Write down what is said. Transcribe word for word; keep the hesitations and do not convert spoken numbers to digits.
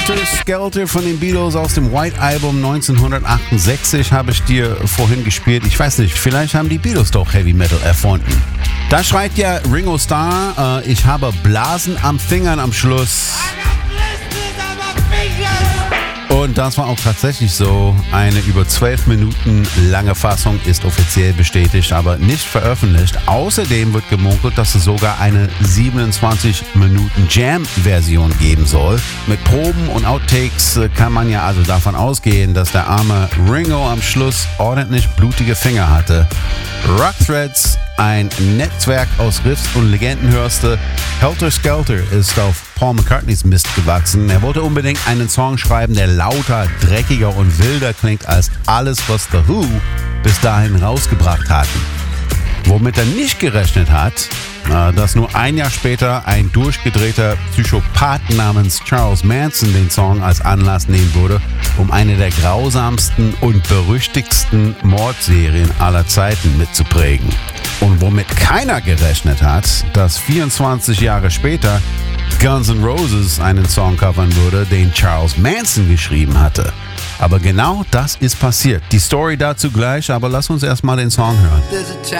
Helter Skelter von den Beatles aus dem White Album neunzehnhundertachtundsechzig habe ich dir vorhin gespielt. Ich weiß nicht, vielleicht haben die Beatles doch Heavy Metal erfunden. Da schreit ja Ringo Starr, äh, ich habe Blasen am Fingern am Schluss. Und das war auch tatsächlich so. Eine über zwölf Minuten lange Fassung ist offiziell bestätigt, aber nicht veröffentlicht. Außerdem wird gemunkelt, dass es sogar eine siebenundzwanzig Minuten Jam-Version geben soll. Mit Proben und Outtakes kann man ja also davon ausgehen, dass der arme Ringo am Schluss ordentlich blutige Finger hatte. Rock Threads, ein Netzwerk aus Riffs und Legenden hörste. Helter Skelter ist auf Paul McCartneys Mist gewachsen. Er wollte unbedingt einen Song schreiben, der lauter, dreckiger und wilder klingt als alles, was The Who bis dahin rausgebracht hatten. Womit er nicht gerechnet hat, dass nur ein Jahr später ein durchgedrehter Psychopath namens Charles Manson den Song als Anlass nehmen würde, um eine der grausamsten und berüchtigsten Mordserien aller Zeiten mitzuprägen. Und womit keiner gerechnet hat, dass vierundzwanzig Jahre später Guns N' Roses einen Song covern würde, den Charles Manson geschrieben hatte. Aber genau das ist passiert. Die Story dazu gleich, aber lass uns erstmal den Song hören.